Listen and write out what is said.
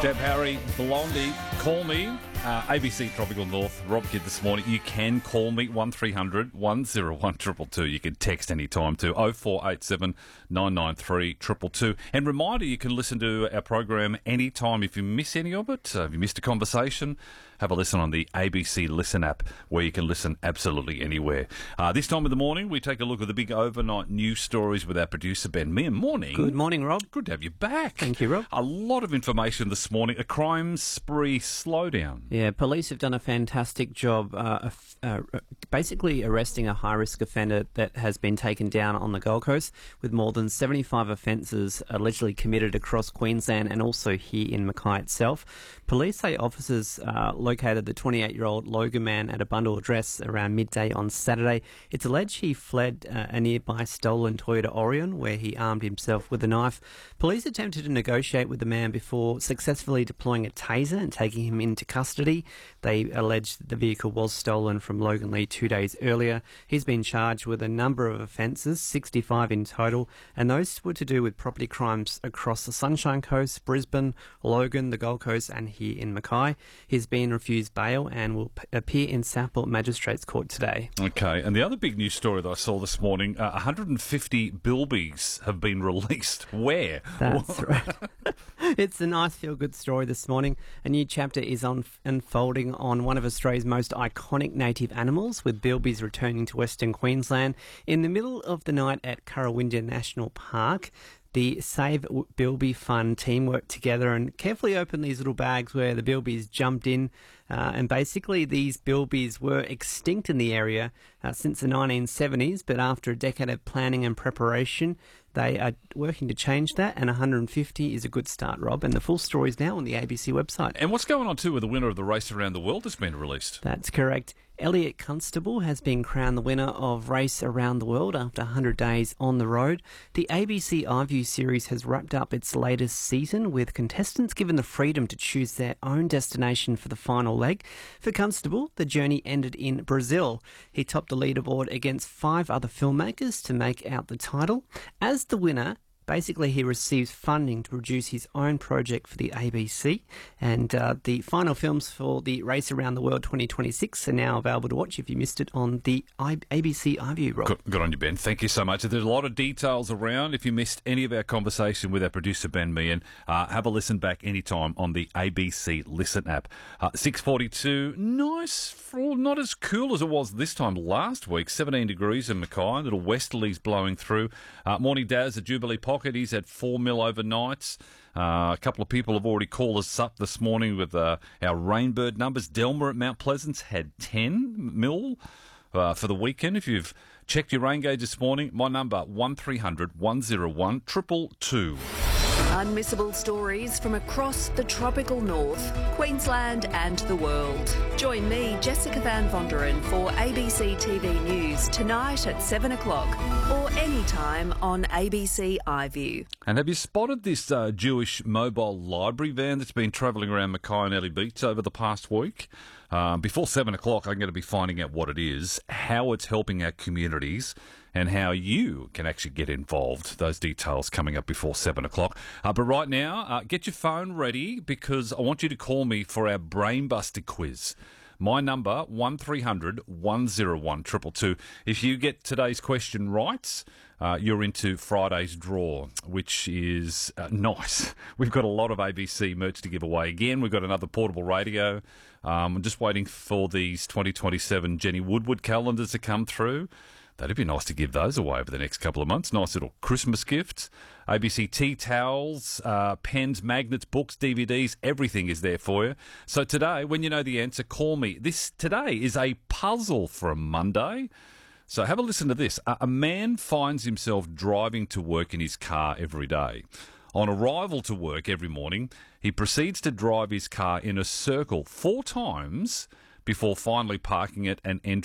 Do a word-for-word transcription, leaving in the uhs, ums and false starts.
Deb Harry, Blondie, call me. Uh, A B C Tropical North, Rob Kidd this morning. You can call me one three hundred one oh one two two two. You can text anytime to oh four eight seven nine nine three two two two. And reminder, you can listen to our program anytime if you miss any of it. Uh, if you missed a conversation, have a listen on the A B C Listen app where you can listen absolutely anywhere. Uh, this time of the morning, we take a look at the big overnight news stories with our producer, Ben Meehan. Morning. Good morning, Rob. Good to have you back. Thank you, Rob. A lot of information this morning. A crime spree slowdown. Yeah, police have done a fantastic job uh, of, uh, basically arresting a high-risk offender that has been taken down on the Gold Coast, with more than seventy-five offences allegedly committed across Queensland and also here in Mackay itself. Police say officers uh, located the twenty-eight-year-old Logan man at a bundle address around midday on Saturday. It's alleged he fled uh, a nearby stolen Toyota Orion, where he armed himself with a knife. Police attempted to negotiate with the man before successfully deploying a taser and taking him into custody. They allege that the vehicle was stolen from Logan Lee two days earlier. He's been charged with a number of offences, sixty-five in total, and those were to do with property crimes across the Sunshine Coast, Brisbane, Logan, the Gold Coast and here in Mackay. He's been refused bail and will p- appear in Southport Magistrates Court today. Okay, and the other big news story that I saw this morning, uh, one hundred fifty bilbies have been released. Where? That's right. It's a nice feel-good story this morning. A new chapter is on unfolding on one of Australia's most iconic native animals, with bilbies returning to Western Queensland. In the middle of the night at Currawinda National Park, the Save Bilby Fund team worked together and carefully opened these little bags where the bilbies jumped in. Uh, and basically, these bilbies were extinct in the area uh, since the nineteen seventies, but after a decade of planning and preparation, they are working to change that, and one hundred fifty is a good start, Rob. And the full story is now on the A B C website. And what's going on too with the winner of the Race Around the World has been released? That's correct. Elliot Constable has been crowned the winner of Race Around the World after one hundred days on the road. The A B C iView series has wrapped up its latest season, with contestants given the freedom to choose their own destination for the final leg. For Constable, the journey ended in Brazil. He topped the leaderboard against five other filmmakers to make out the title. As the winner, basically, he receives funding to produce his own project for the A B C, and uh, the final films for the Race Around the World twenty twenty-six are now available to watch if you missed it on the I- A B C iView, Rob. Good, good on you, Ben. Thank you so much. There's a lot of details around. If you missed any of our conversation with our producer, Ben Meehan, uh, have a listen back anytime on the A B C Listen app. Uh, six forty-two, nice, for, not as cool as it was this time last week. seventeen degrees in Mackay, little westerlies blowing through. Uh, morning Daz at Jubilee Pocket. He's had four mil overnight. Uh, a couple of people have already called us up this morning with uh, our Rainbird numbers. Delmer at Mount Pleasance had ten mil uh, for the weekend. If you've checked your rain gauge this morning, my number one three hundred one oh one two two two. Unmissable stories from across the tropical north, Queensland and the world. Join me, Jessica Van Vonderen, for A B C T V News tonight at seven o'clock or anytime on A B C iView. And have you spotted this uh, Jewish mobile library van that's been travelling around Mackay and Ellie Beach over the past week? Um, before seven o'clock, I'm going to be finding out what it is, how it's helping our communities, and how you can actually get involved. Those details coming up before seven o'clock. Uh, but right now, uh, get your phone ready, because I want you to call me for our Brainbuster quiz. My number, one three hundred one oh one two two two. If you get today's question right, uh, you're into Friday's draw, which is uh, nice. We've got a lot of A B C merch to give away. Again, we've got another portable radio. Um, I'm just waiting for these twenty twenty-seven Jenny Woodward calendars to come through. That'd be nice to give those away over the next couple of months. Nice little Christmas gift. A B C tea towels, uh, pens, magnets, books, D V Ds, everything is there for you. So today, when you know the answer, call me. This today is a puzzle for a Monday. So have a listen to this. A, a man finds himself driving to work in his car every day. On arrival to work every morning, he proceeds to drive his car in a circle four times before finally parking it and entering